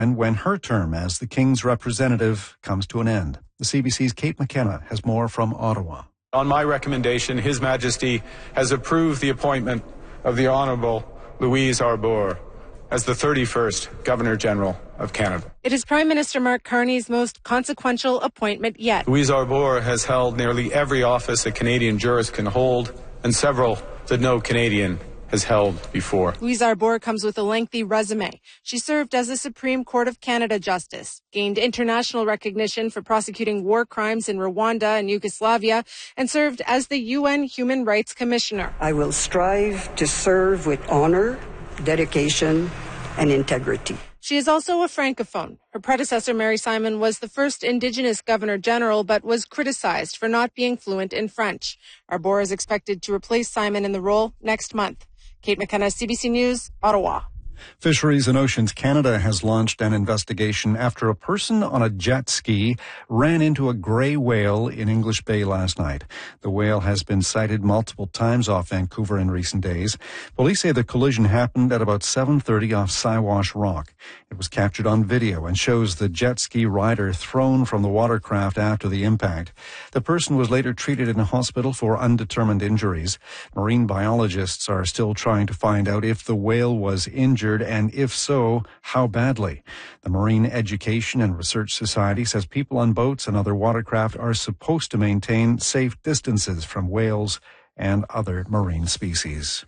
and when her term as the King's representative comes to an end. The CBC's Kate McKenna has more from Ottawa. On my recommendation, His Majesty has approved the appointment of the Honourable Louise Arbour as the 31st Governor-General of Canada. It is Prime Minister Mark Carney's most consequential appointment yet. Louise Arbour has held nearly every office a Canadian jurist can hold, and several that no Canadian has held before. Louise Arbour comes with a lengthy resume. She served as a Supreme Court of Canada justice, gained international recognition for prosecuting war crimes in Rwanda and Yugoslavia, and served as the UN Human Rights Commissioner. I will strive to serve with honor, dedication, and integrity. She is also a Francophone. Her predecessor, Mary Simon, was the first Indigenous Governor-General, but was criticized for not being fluent in French. Arbour is expected to replace Simon in the role next month. Kate McKenna, CBC News, Ottawa. Fisheries and Oceans Canada has launched an investigation after a person on a jet ski ran into a gray whale in English Bay last night. The whale has been sighted multiple times off Vancouver in recent days. Police say the collision happened at about 7:30 off Siwash Rock. It was captured on video and shows the jet ski rider thrown from the watercraft after the impact. The person was later treated in a hospital for undetermined injuries. Marine biologists are still trying to find out if the whale was injured, and if so, how badly. The Marine Education and Research Society says people on boats and other watercraft are supposed to maintain safe distances from whales and other marine species.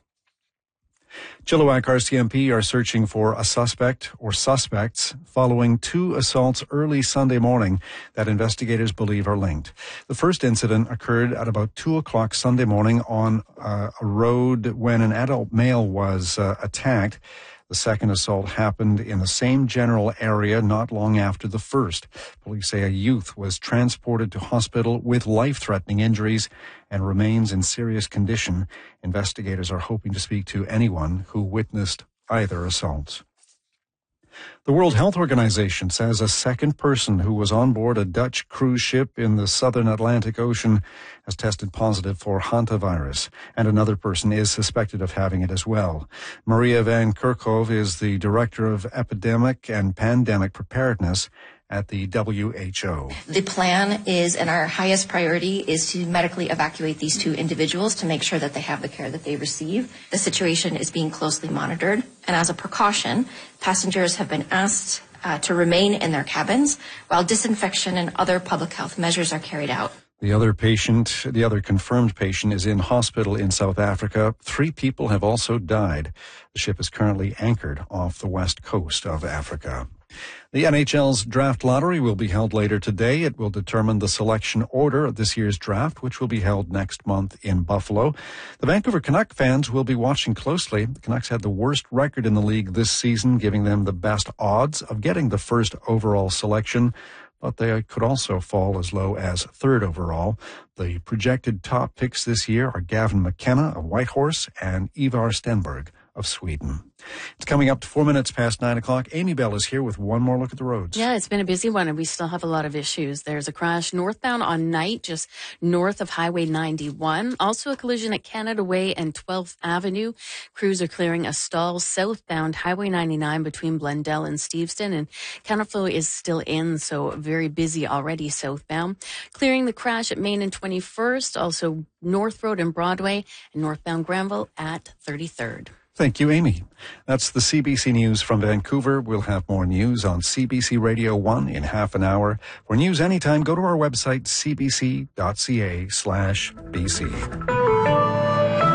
Chilliwack RCMP are searching for a suspect or suspects following two assaults early Sunday morning that investigators believe are linked. The first incident occurred at about 2 o'clock Sunday morning on a road when an adult male was attacked. The second assault happened in the same general area not long after the first. Police say a youth was transported to hospital with life-threatening injuries and remains in serious condition. Investigators are hoping to speak to anyone who witnessed either assault. The World Health Organization says a second person who was on board a Dutch cruise ship in the southern Atlantic Ocean has tested positive for hantavirus, and another person is suspected of having it as well. Maria van Kerkhove is the Director of Epidemic and Pandemic Preparedness at the WHO. The plan is, and our highest priority is to medically evacuate these two individuals to make sure that they have the care that they receive. The situation is being closely monitored, and as a precaution, passengers have been asked to remain in their cabins while disinfection and other public health measures are carried out. The other confirmed patient is in hospital in South Africa. 3 people have also died. The ship is currently anchored off the west coast of Africa. The NHL's draft lottery will be held later today. It will determine the selection order of this year's draft, which will be held next month in Buffalo. The Vancouver Canuck fans will be watching closely. The Canucks had the worst record in the league this season, giving them the best odds of getting the first overall selection, but they could also fall as low as 3rd overall. The projected top picks this year are Gavin McKenna of Whitehorse and Ivar Stenberg of Sweden. It's coming up to 4 minutes past 9 o'clock. Amy Bell is here with one more look at the roads. Yeah, it's been a busy one, and we still have a lot of issues. There's a crash northbound on Knight, just north of Highway 91. Also a collision at Canada Way and 12th Avenue. Crews are clearing a stall southbound Highway 99 between Blundell and Steveston, and counterflow is still in, so very busy already southbound. Clearing the crash at Main and 21st, also North Road and Broadway, and northbound Granville at 33rd. Thank you, Amy. That's the CBC News from Vancouver. We'll have more news on CBC Radio 1 in half an hour. For news anytime, go to our website, cbc.ca/BC.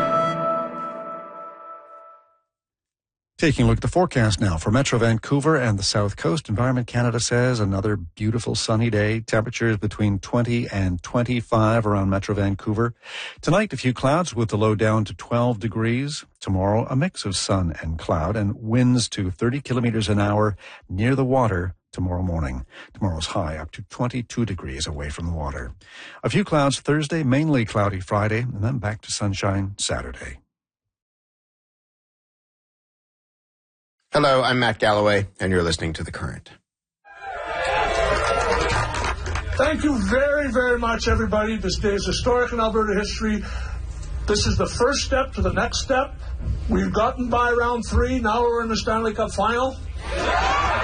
Taking a look at the forecast now for Metro Vancouver and the South Coast. Environment Canada says another beautiful sunny day. Temperatures between 20 and 25 around Metro Vancouver. Tonight, a few clouds with the low down to 12 degrees. Tomorrow, a mix of sun and cloud and winds to 30 kilometers an hour near the water tomorrow morning. Tomorrow's high up to 22 degrees away from the water. A few clouds Thursday, mainly cloudy Friday, and then back to sunshine Saturday. Hello, I'm Matt Galloway, and you're listening to The Current. Thank you very, very much, everybody. This day is historic in Alberta history. This is the first step to the next step. We've gotten by round 3. Now we're in the Stanley Cup final.